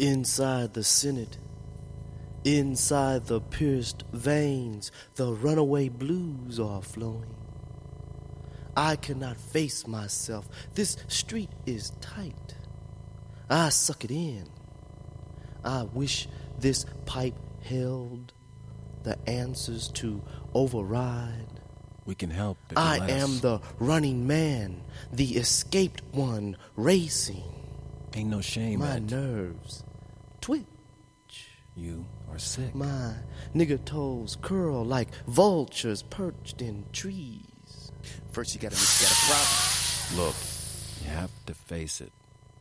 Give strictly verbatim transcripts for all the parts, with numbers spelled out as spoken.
Inside the Senate, inside the pierced veins, the runaway blues are flowing. I cannot face myself. This street is tight. I suck it in. I wish this pipe held the answers to override. We can help. I am the running man, the escaped one racing. Ain't no shame. My Ed. nerves twitch. You are sick. My nigger toes curl like vultures perched in trees. First you gotta admit you got a problem. Look, you have to face it.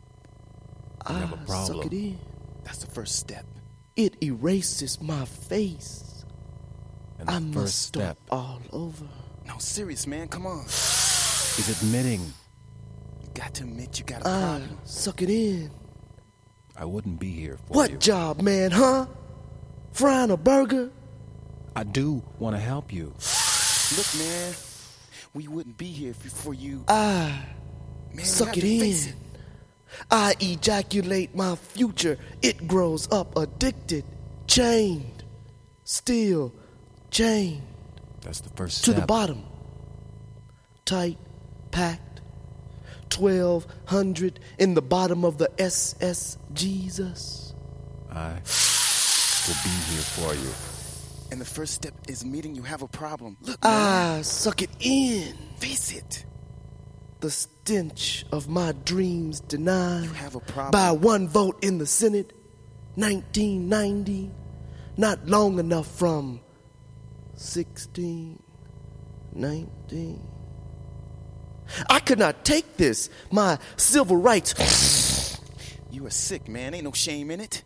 You I have a problem. suck it in. That's the first step. It erases my face. And the I first must step start all over. No, serious, man. Come on. is admitting. You got to admit you got a I problem. suck it in. I wouldn't be here for What you. job, man, huh? Frying a burger? I do want to help you. Look, man, we wouldn't be here if- for you. I Man, you suck have it to face in. it. I ejaculate my future. It grows up addicted, chained, still chained That's the first to step. the bottom. Tight, packed, twelve hundred in the bottom of the S S Jesus. I will be here for you. And the first step is admitting you have a problem. Look, man, I suck it in. face it. The stench of my dreams denied You have a problem. by one vote in the Senate, nineteen ninety, not long enough from sixteen, nineteen. I could not take this, my civil rights. You are sick, man. Ain't no shame in it.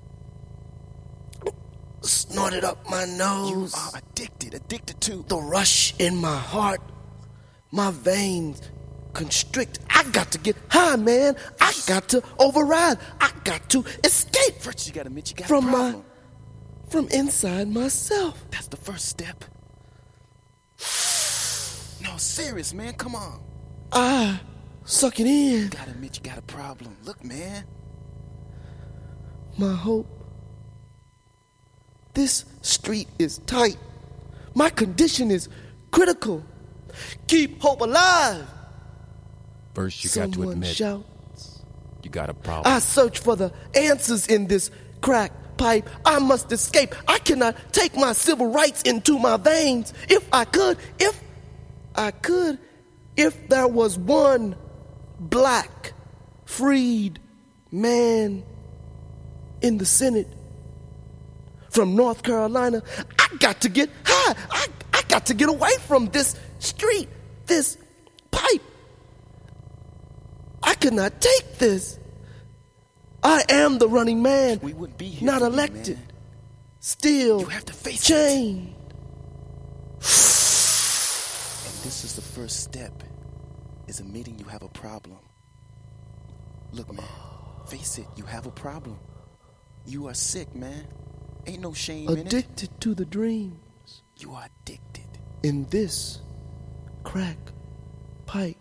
Snorted up my You nose, are addicted. Addicted to. the rush in my heart, my veins constrict. I got to get high, man. I got to override. I got to escape First, you got to admit you got from a my, problem. from inside myself. That's the first step. No, serious, man. Come on. I suck it in. You got to admit you got a problem. Look, man. My hope. This street is tight. My condition is critical. Keep hope alive. First, you got to Someone admit shouts. you got a problem. I search for the answers in this crack pipe. I must escape. I cannot take my civil rights into my veins. If I could, if I could, if there was one black freed man in the Senate from North Carolina, I got to get high. I, I got to get away from this street, this pipe. I could not take this. I am the running man, We wouldn't be here. not for you, elected, man. still You have to face it. chained. And this is the first step, is admitting you have a problem. Look, man, face it, you have a problem. You are sick, man. Ain't no shame in it. Addicted to the dreams You are addicted. in this crack pipe.